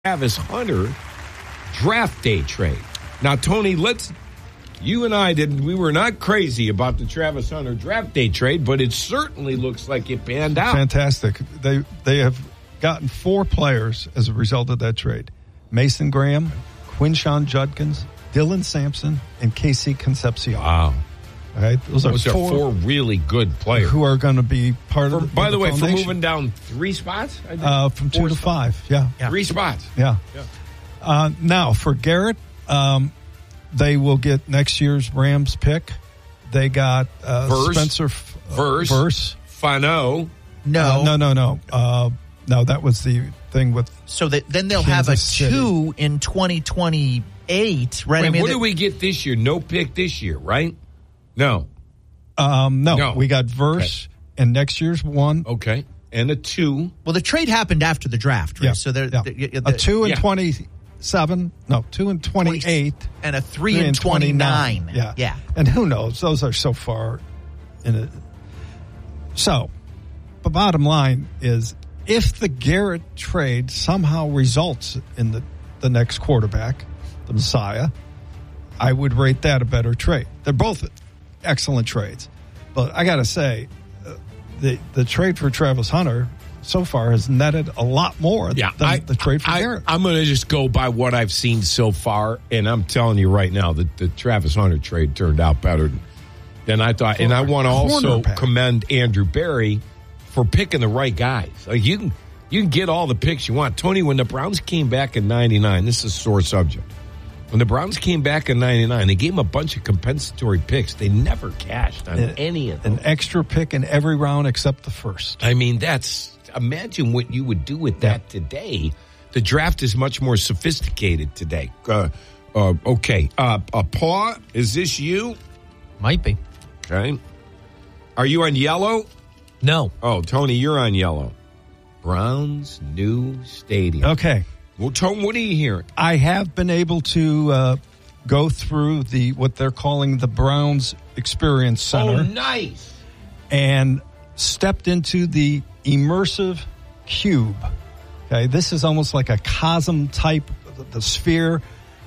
Travis Hunter draft day trade. Now, Tony, you and I we were not crazy about the Travis Hunter draft day trade, but it certainly looks like it panned out. Fantastic. They have gotten 4 players as a result of that trade. Mason Graham, Quinshon Judkins, Dylan Sampson, and Casey Concepcion. Wow. All right, those are 4 really good players who are going to be part of. By the way, foundation. for moving down 3 spots, from 2 to 5, yeah. 3 spots, yeah. Now for Garrett, they will get next year's Rams pick. They got Spencer Verse, Fano. No, that was the thing with. So then they'll have a 2 in 2028, right? Wait, what do we get this year? No pick this year, right? No. No. We got Verse and next year's 1. Okay. And a 2. Well, the trade happened after the draft, right? Yeah. So a 2 in 27. No, 2 in 28. And a 3 in 29. Yeah. And who knows? Those are so far in it. So, the bottom line is if the Garrett trade somehow results in the next quarterback, the Messiah, I would rate that a better trade. They're both excellent trades. But I got to say, the trade for Travis Hunter so far has netted a lot more than the trade for Garrett. I'm going to just go by what I've seen so far, and I'm telling you right now that the Travis Hunter trade turned out better than I thought. And I want to also commend Andrew Berry for picking the right guys. Like you can get all the picks you want. Tony, when the Browns came back in 99, this is a sore subject. When the Browns came back in 99, they gave them a bunch of compensatory picks. They never cashed on any of them. An extra pick in every round except the first. I mean, imagine what you would do with that today. The draft is much more sophisticated today. Okay. Paul, is this you? Might be. Okay. Are you on yellow? No. Oh, Tony, you're on yellow. Browns new stadium. Okay. Well, Tony, what are you hearing? I have been able to go through what they're calling the Browns Experience Center. Oh, nice. And stepped into the immersive cube. Okay, this is almost like a cosm type, the sphere,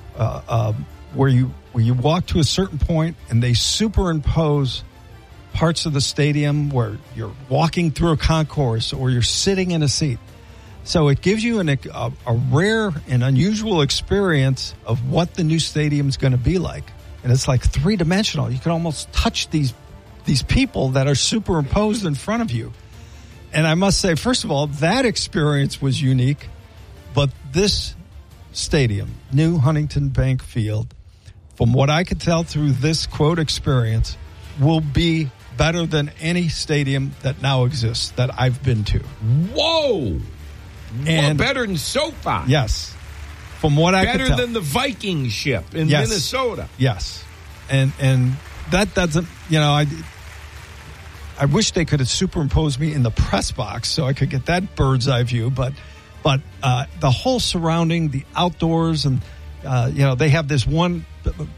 where you walk to a certain point and they superimpose parts of the stadium where you're walking through a concourse or you're sitting in a seat. So it gives you a rare and unusual experience of what the new stadium is going to be like. And it's like 3-dimensional. You can almost touch these people that are superimposed in front of you. And I must say, first of all, that experience was unique. But this stadium, New Huntington Bank Field, from what I could tell through this quote experience, will be better than any stadium that now exists that I've been to. Whoa! And better than SoFi. Yes. From what I could tell. Better than the Viking ship in Minnesota. Yes. And that doesn't, I wish they could have superimposed me in the press box so I could get that bird's eye view, but the whole surrounding, the outdoors, and they have this one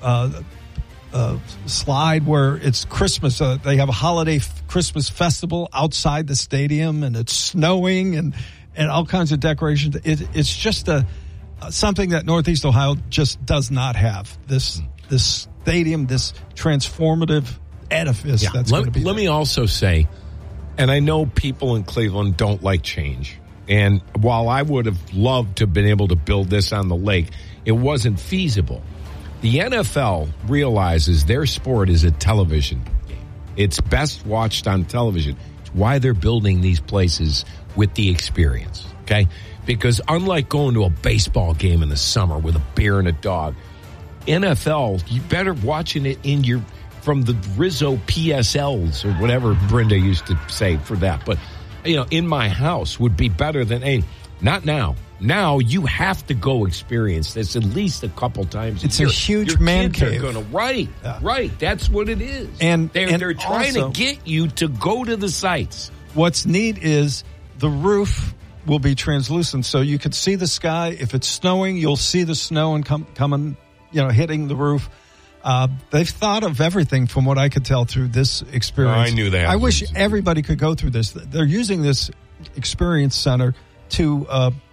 slide where it's Christmas. They have a holiday Christmas festival outside the stadium, and it's snowing and all kinds of decorations. It's just something that Northeast Ohio just does not have. This stadium, this transformative edifice that's going to be. Let me also say, and I know people in Cleveland don't like change. And while I would have loved to have been able to build this on the lake, it wasn't feasible. The NFL realizes their sport is a television game. It's best watched on television. It's why they're building these places with the experience, okay? Because unlike going to a baseball game in the summer with a beer and a dog, NFL, you better watching it from the Rizzo PSLs or whatever Brenda used to say for that. But, in my house would be better than not now. Now you have to go experience this at least a couple times a year. It's a huge man cave. Right. That's what it is. And they're trying to get you to go to the sites. What's neat is the roof will be translucent, so you can see the sky. If it's snowing, you'll see the snow and coming, hitting the roof. They've thought of everything from what I could tell through this experience. I knew that. I wish everybody could go through this. They're using this experience center to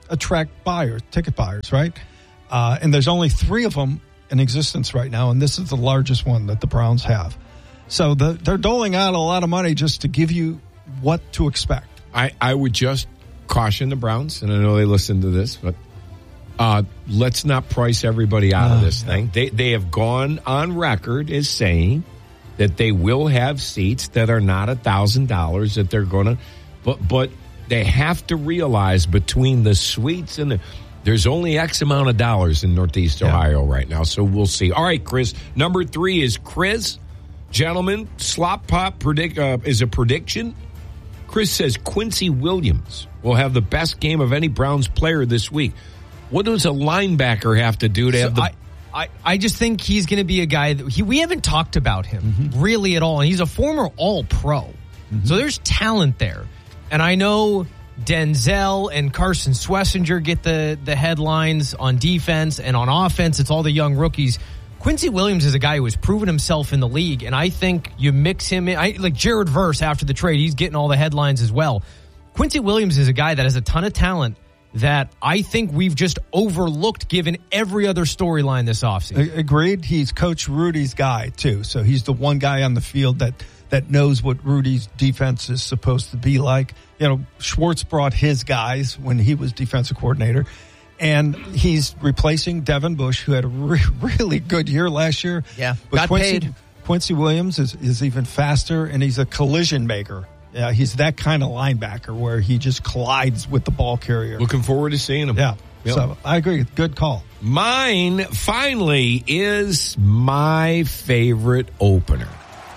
attract buyers, ticket buyers, right? And there's only 3 of them in existence right now, and this is the largest one that the Browns have. So they're doling out a lot of money just to give you what to expect. I would just caution the Browns, and I know they listen to this, but let's not price everybody out of this thing. They have gone on record as saying that they will have seats that are not $1,000, that they're going to, but they have to realize between the suites and there's only X amount of dollars in Northeast Ohio right now, so we'll see. All right, Chris, number 3 is Chris. Gentlemen, Slop Pop is a prediction. Chris says Quincy Williams will have the best game of any Browns player this week. What does a linebacker have to do to have the... I just think he's going to be a guy that we haven't talked about him really at all. And he's a former All-Pro. So there's talent there. And I know Denzel and Carson Schlesinger get the headlines on defense, and on offense, it's all the young rookies. Quincy Williams is a guy who has proven himself in the league, and I think you mix him in. Like Jared Verse after the trade, he's getting all the headlines as well. Quincy Williams is a guy that has a ton of talent that I think we've just overlooked given every other storyline this offseason. Agreed. He's Coach Rudy's guy, too. So he's the one guy on the field that knows what Rudy's defense is supposed to be like. You know, Schwartz brought his guys when he was defensive coordinator, and he's replacing Devin Bush, who had a really good year last year. Yeah, but got paid. Quincy Williams is even faster, and he's a collision maker. Yeah, he's that kind of linebacker where he just collides with the ball carrier. Looking forward to seeing him. Yeah, so I agree. Good call. Mine, finally, is my favorite opener.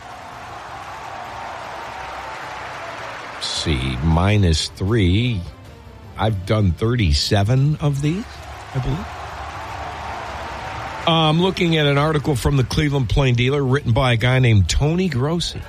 Let's see, -3. I've done 37 of these, I believe. I'm looking at an article from the Cleveland Plain Dealer written by a guy named Tony Grossi.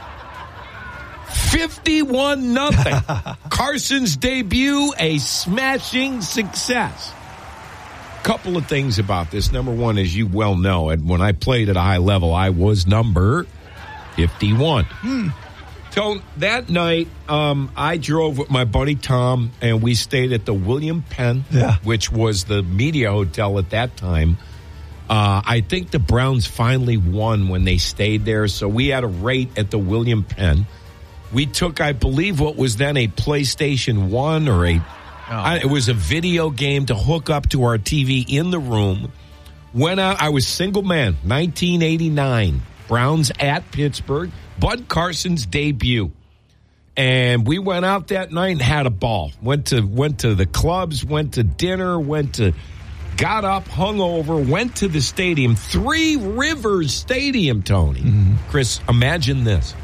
51-0. Carson's debut, a smashing success. Couple of things about this. Number one, as you well know, and when I played at a high level, I was number 51. So that night, I drove with my buddy Tom, and we stayed at the William Penn, which was the media hotel at that time. I think the Browns finally won when they stayed there, so we had a rate at the William Penn. We took, I believe, what was then a PlayStation 1 or it was a video game to hook up to our TV in the room. Went out, I was single man, 1989. Browns at Pittsburgh. Bud Carson's debut. And we went out that night and had a ball. Went to the clubs, went to dinner, got up, hung over, went to the stadium. 3 Rivers Stadium, Tony. Chris, imagine this.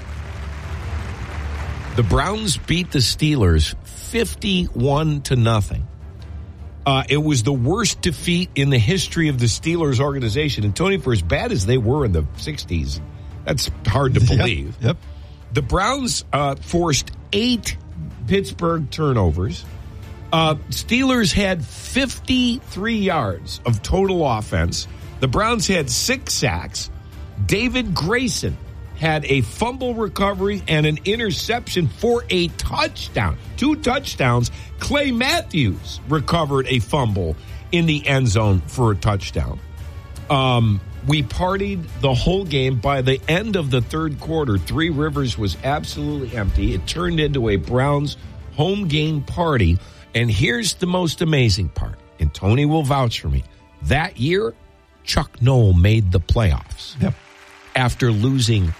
The Browns beat the Steelers 51-0. It was the worst defeat in the history of the Steelers organization. And Tony, for as bad as they were in the 60s, that's hard to believe. Yep. The Browns forced 8 Pittsburgh turnovers. Steelers had 53 yards of total offense. The Browns had 6 sacks. David Grayson had a fumble recovery and an interception for a touchdown. 2 touchdowns. Clay Matthews recovered a fumble in the end zone for a touchdown. We partied the whole game. By the end of the third quarter, 3 Rivers was absolutely empty. It turned into a Browns home game party. And here's the most amazing part, and Tony will vouch for me. That year, Chuck Noll made the playoffs. Yep. After losing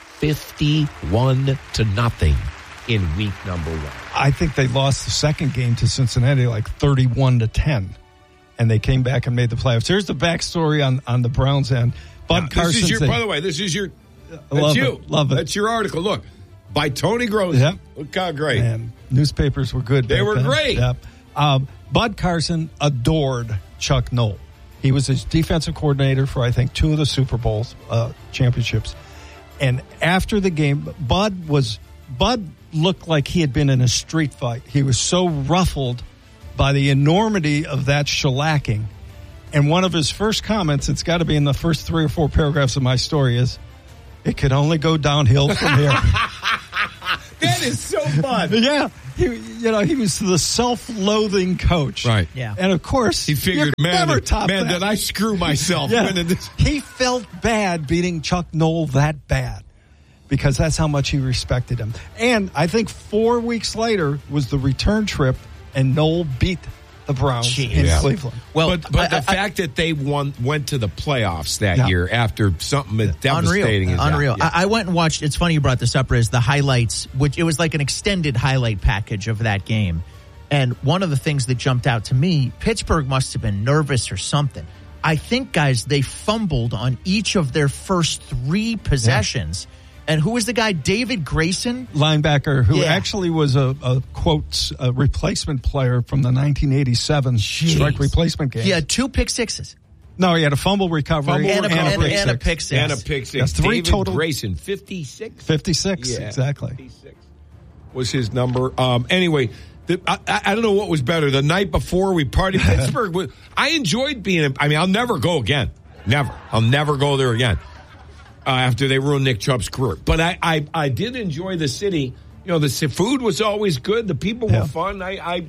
51-0 in week number 1. I think they lost the second game to Cincinnati like 31-10, and they came back and made the playoffs. Here's the backstory on the Browns end. Bud Carson. By the way, this is your. Love it. That's your article. Look, by Tony Grossi. Yep. Look how great. And newspapers were good. They were then. great. Yep. Bud Carson adored Chuck Noll. He was his defensive coordinator for, I think, 2 of the Super Bowl championships. And after the game, Bud looked like he had been in a street fight. He was so ruffled by the enormity of that shellacking. And one of his first comments, it's got to be in the first 3 or 4 paragraphs of my story, is, "It could only go downhill from here." That is so fun. Yeah. he was the self-loathing coach. Right. Yeah. And of course, He figured, you could man, never top that. did I screw myself Yeah. winning this? He felt bad beating Chuck Noll that bad because that's how much he respected him. And I think 4 weeks later was the return trip, and Noll beat the Browns in Cleveland. Well, but the fact that they went to the playoffs that year after something as devastating as that. Unreal. Yeah. I went and watched. It's funny you brought this up, Riz, the highlights, which it was like an extended highlight package of that game. And one of the things that jumped out to me, Pittsburgh must have been nervous or something. I think, guys, they fumbled on each of their first 3 possessions. Yeah. And who was the guy? David Grayson? Linebacker who actually was a replacement player from the 1987 strike replacement game. He had 2 pick sixes. No, he had a fumble recovery and a pick six. And a pick six. That's 3 David total. Grayson, 56? 56, Yeah, exactly. 56 was his number. Anyway, I don't know what was better. The night before we partied, Pittsburgh, I enjoyed being, I'll never go again. Never. I'll never go there again. After they ruined Nick Chubb's career. But I did enjoy the city. The food was always good. The people were fun. I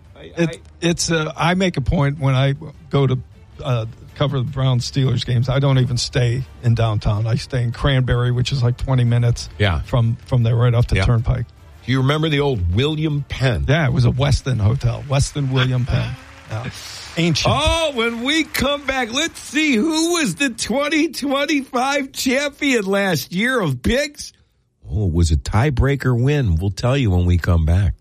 make a point when I go to cover the Browns Steelers games. I don't even stay in downtown. I stay in Cranberry, which is like 20 minutes from there right off the Turnpike. Do you remember the old William Penn? Yeah, it was a Westin hotel. Westin William Penn. Ancient. Oh, when we come back, let's see who was the 2025 champion last year of picks. Oh, it was a tiebreaker win. We'll tell you when we come back.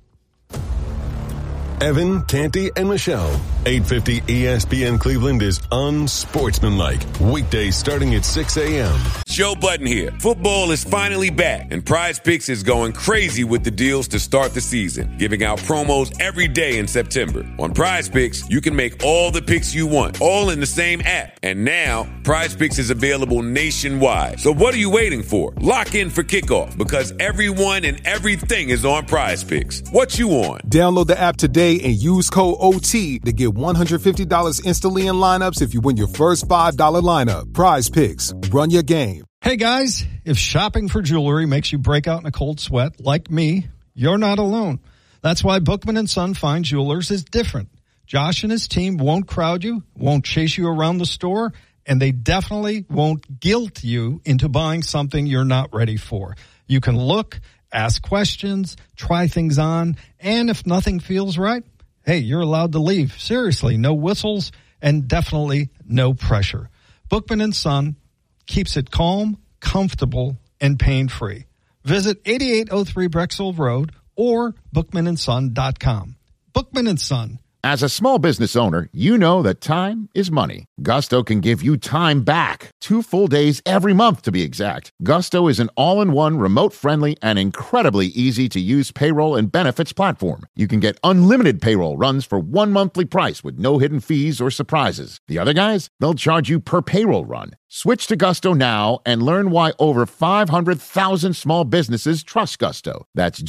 Evan, Canty, and Michelle. 850 ESPN Cleveland is unsportsmanlike. Weekdays starting at 6 a.m. Joe Budden here. Football is finally back, and Prize Picks is going crazy with the deals to start the season, giving out promos every day in September. On Prize Picks, you can make all the picks you want, all in the same app. And now, Prize Picks is available nationwide. So what are you waiting for? Lock in for kickoff, because everyone and everything is on Prize Picks. What you on? Download the app today and use code OT to get $150 instantly in lineups if you win your first $5 lineup. Prize Picks. Run your game. Hey guys, if shopping for jewelry makes you break out in a cold sweat, like me, you're not alone. That's why Bookman & Son Fine Jewelers is different. Josh and his team won't crowd you, won't chase you around the store, and they definitely won't guilt you into buying something you're not ready for. You can look, ask questions, try things on, and if nothing feels right, hey, you're allowed to leave. Seriously, no whistles and definitely no pressure. Bookman & Son keeps it calm, comfortable, and pain-free. Visit 8803 Brexel Road or bookmanandson.com. Bookman & Son. As a small business owner, you know that time is money. Gusto can give you time back. 2 full days every month, to be exact. Gusto is an all-in-one, remote-friendly, and incredibly easy-to-use payroll and benefits platform. You can get unlimited payroll runs for 1 monthly price with no hidden fees or surprises. The other guys, they'll charge you per payroll run. Switch to Gusto now and learn why over 500,000 small businesses trust Gusto. That's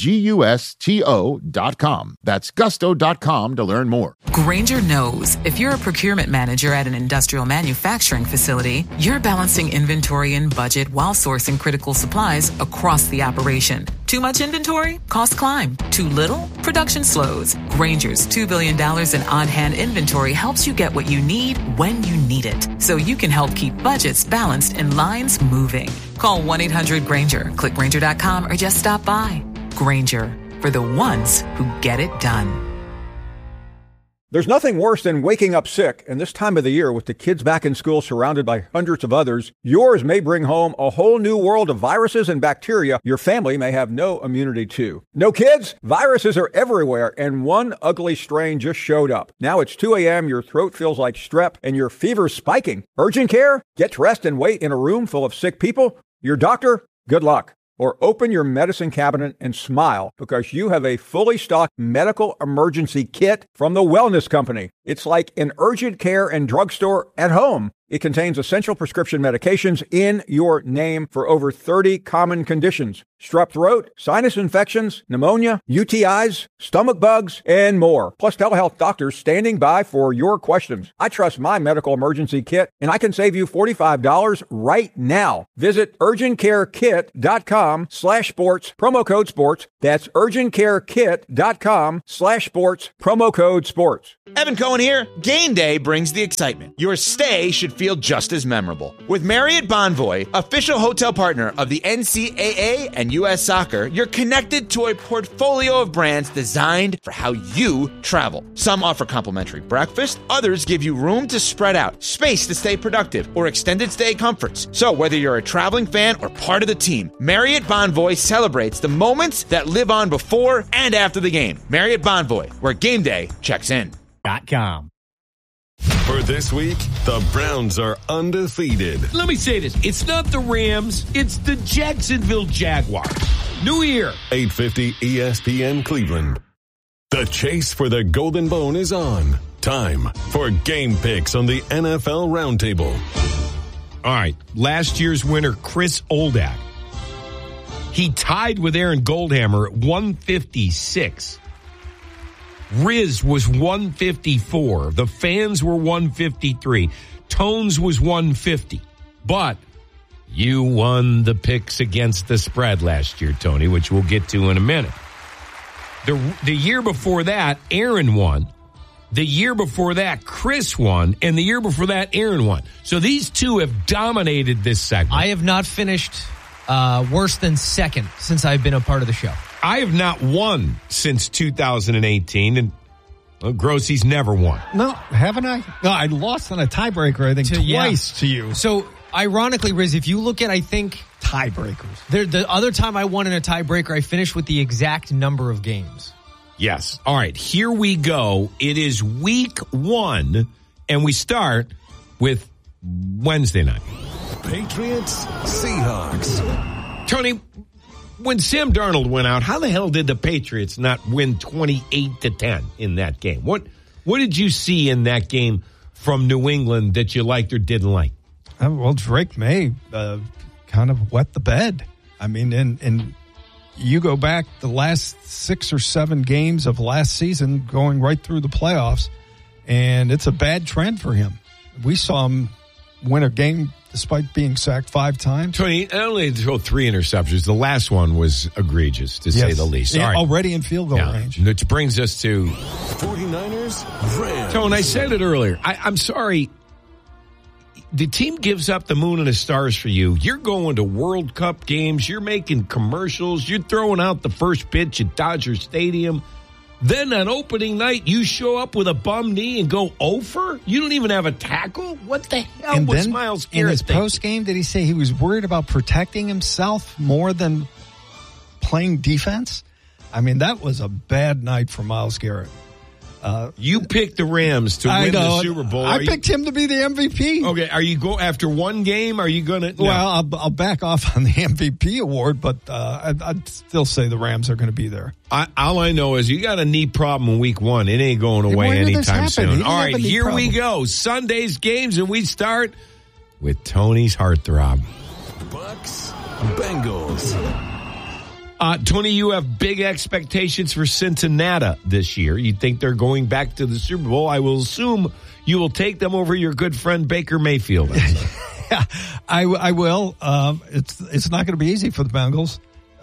GUSTO.com. That's gusto.com to learn more. Grainger knows if you're a procurement manager at an industrial manufacturing facility, you're balancing inventory and budget while sourcing critical supplies across the operation. Too much inventory? Costs climb. Too little? Production slows. Grainger's $2 billion in on-hand inventory helps you get what you need when you need it, so you can help keep budgets balanced and lines moving. Call 1-800-GRAINGER, click Grainger.com, or just stop by. Grainger, for the ones who get it done. There's nothing worse than waking up sick, and this time of the year with the kids back in school surrounded by hundreds of others, yours may bring home a whole new world of viruses and bacteria your family may have no immunity to. No kids? Viruses are everywhere, and one ugly strain just showed up. Now it's 2 a.m., your throat feels like strep, and your fever's spiking. Urgent care? Get dressed and wait in a room full of sick people? Your doctor? Good luck. Or open your medicine cabinet and smile because you have a fully stocked medical emergency kit from the Wellness Company. It's like an urgent care and drugstore at home. It contains essential prescription medications in your name for over 30 common conditions. Strep throat, sinus infections, pneumonia, UTIs, stomach bugs, and more. Plus telehealth doctors standing by for your questions. I trust my medical emergency kit, and I can save you $45 right now. Visit urgentcarekit.com/sports, promo code sports. That's urgentcarekit.com/sports, promo code sports. Evan Cohen here. Game day brings the excitement. Your stay should feel just as memorable. With Marriott Bonvoy, official hotel partner of the NCAA and U.S. Soccer, you're connected to a portfolio of brands designed for how you travel. Some offer complimentary breakfast, others give you room to spread out, space to stay productive, or extended stay comforts. So whether you're a traveling fan or part of the team, Marriott Bonvoy celebrates the moments that live on before and after the game. Marriott Bonvoy, where game day checks in. .com. For this week, the Browns are undefeated. Let me say this. It's not the Rams. It's the Jacksonville Jaguars. New year. 850 ESPN Cleveland. The chase for the Golden Bone is on. Time for game picks on the NFL Roundtable. All right. Last year's winner, Chris Oldak. He tied with Aaron Goldhammer at 156. Riz was 154. The fans were 153. Tones was 150. But you won the picks against the spread last year, Tony, which we'll get to in a minute. The year before that, Aaron won. The year before that, Chris won. And the year before that, Aaron won. So these two have dominated this segment. I have not finished worse than second since I've been a part of the show. I have not won since 2018, and Grossie's never won. No, haven't I? No, I lost on a tiebreaker, I think, twice to you. So, ironically, Riz, if you look at, I think... tiebreakers. The other time I won in a tiebreaker, I finished with the exact number of games. Yes. All right, here we go. It is week 1, and we start with Wednesday night. Patriots, Seahawks. Tony, when Sam Darnold went out, how the hell did the Patriots not win 28-10 in that game? What did you see in that game from New England that you liked or didn't like? Well, Drake May kind of wet the bed. I mean, and you go back the last 6 or 7 games of last season going right through the playoffs, and it's a bad trend for him. We saw him win a game despite being sacked 5 times. Tony, not only did he throw 3 interceptions, the last one was egregious, to say the least. Yeah, all right. Already in field goal range. Which brings us to 49ers, Rams. Tony, I said it earlier. I'm sorry. The team gives up the moon and the stars for you. You're going to World Cup games. You're making commercials. You're throwing out the first pitch at Dodger Stadium. Then on opening night, you show up with a bum knee and go over? You don't even have a tackle? What the hell and was then, Myles Garrett in his thinking? post-game, did he say he was worried about protecting himself more than playing defense? I mean, that was a bad night for Myles Garrett. You picked the Rams to win the Super Bowl. I picked him to be the MVP. Okay, are you go after one game? Are you going to? No. Well, I'll back off on the MVP award, but I'd still say the Rams are going to be there. All I know is you got a knee problem in week 1. It ain't going away anytime soon. All right, here we go. Sunday's games, and we start with Tony's heartthrob. Bucks, Bengals. Tony, you have big expectations for Cincinnati this year. You think they're going back to the Super Bowl. I will assume you will take them over your good friend Baker Mayfield. Yeah, I will. It's not going to be easy for the Bengals.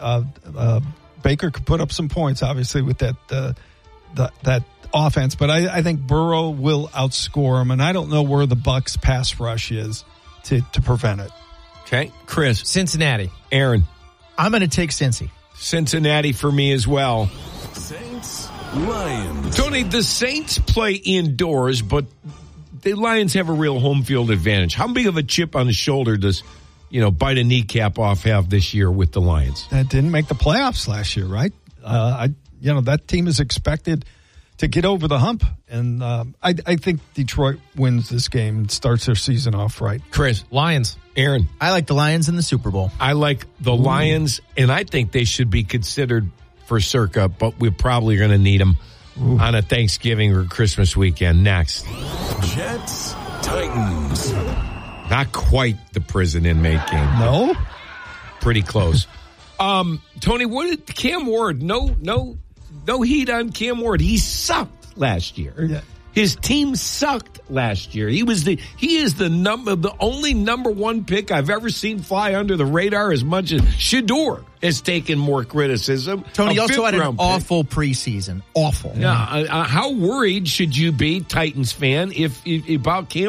Baker could put up some points, obviously, with that offense, but I think Burrow will outscore him, and I don't know where the Bucks pass rush is to prevent it. Okay, Chris. Cincinnati. Aaron. I'm going to take Cincy. Cincinnati for me as well. Saints, Lions. Tony, the Saints play indoors, but the Lions have a real home field advantage. How big of a chip on the shoulder does, bite a kneecap off have this year with the Lions? That didn't make the playoffs last year, right? That team is expected to get over the hump, and I think Detroit wins this game and starts their season off right. Chris. Lions. Aaron. I like the Lions in the Super Bowl. I like the Lions, and I think they should be considered for Circa, but we're probably going to need them on a Thanksgiving or Christmas weekend. Next. Jets, Titans. Not quite the prison inmate game. No? Pretty close. Tony, what did Cam Ward? No heat on Cam Ward. He sucked last year. Yeah. His team sucked last year. He is the only number one pick I've ever seen fly under the radar as much as Shedeur has taken more criticism. Tony also had an awful preseason. Awful. Yeah. How worried should you be, Titans fan, if about Cam